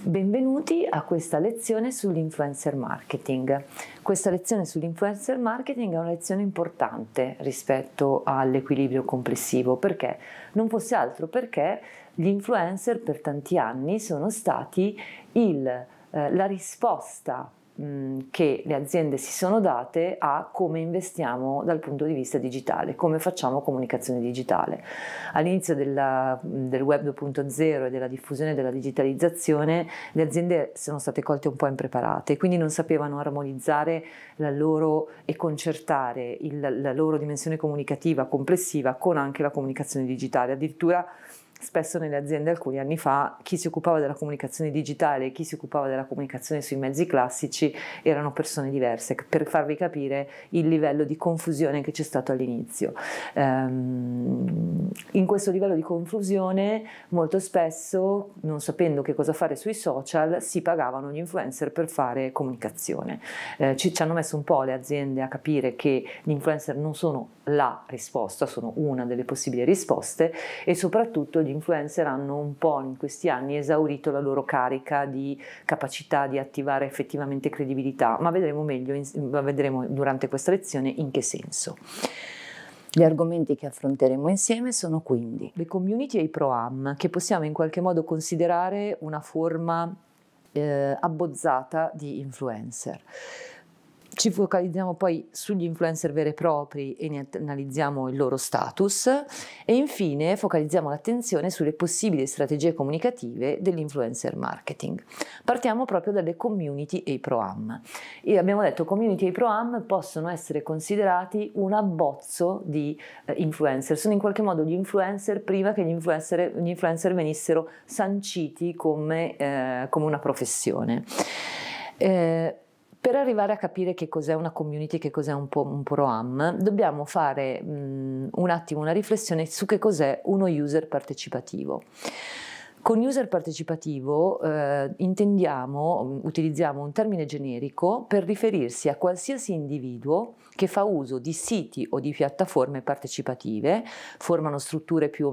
Benvenuti a questa lezione sull'influencer marketing. Questa lezione sull'influencer marketing è una lezione importante rispetto all'equilibrio complessivo, perché non fosse altro perché gli influencer per tanti anni sono stati la risposta che le aziende si sono date a come investiamo dal punto di vista digitale, come facciamo comunicazione digitale. All'inizio del web 2.0 e della diffusione della digitalizzazione, le aziende sono state colte un po' impreparate, quindi non sapevano armonizzare la loro e concertare la loro dimensione comunicativa complessiva con anche la comunicazione digitale. Addirittura spesso nelle aziende alcuni anni fa chi si occupava della comunicazione digitale e chi si occupava della comunicazione sui mezzi classici erano persone diverse, per farvi capire il livello di confusione che c'è stato all'inizio. In questo livello di confusione molto spesso, non sapendo che cosa fare sui social, si pagavano gli influencer per fare comunicazione. Ci hanno messo un po' le aziende a capire che gli influencer non sono la risposta, sono una delle possibili risposte, e soprattutto gli influencer hanno un po' in questi anni esaurito la loro carica di capacità di attivare effettivamente credibilità, ma vedremo durante questa lezione in che senso. Gli argomenti che affronteremo insieme sono quindi le community e i pro-am, che possiamo in qualche modo considerare una forma abbozzata di influencer. Ci focalizziamo poi sugli influencer veri e propri e ne analizziamo il loro status, e infine focalizziamo l'attenzione sulle possibili strategie comunicative dell'influencer marketing. Partiamo proprio dalle community e i pro-am. E abbiamo detto community e i pro-am possono essere considerati un abbozzo di influencer, sono in qualche modo gli influencer prima che gli influencer venissero sanciti come una professione. Per arrivare a capire che cos'è una community e che cos'è un pro-am, dobbiamo fare un attimo una riflessione su che cos'è uno user partecipativo. Con user partecipativo utilizziamo un termine generico per riferirsi a qualsiasi individuo che fa uso di siti o di piattaforme partecipative, formano strutture più o